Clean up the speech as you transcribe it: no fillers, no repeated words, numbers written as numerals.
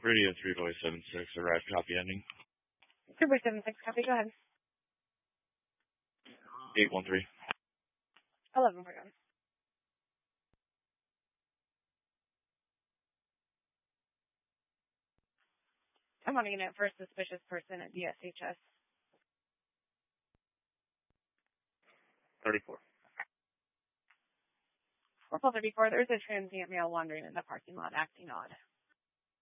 Radio 3-Boy-7-6, arrived, copy ending. 3-Boy-7-6, copy, go ahead. 813. 1141. I'm on a unit for a suspicious person at DSHS. 34. 434, there's a transient male wandering in the parking lot acting odd.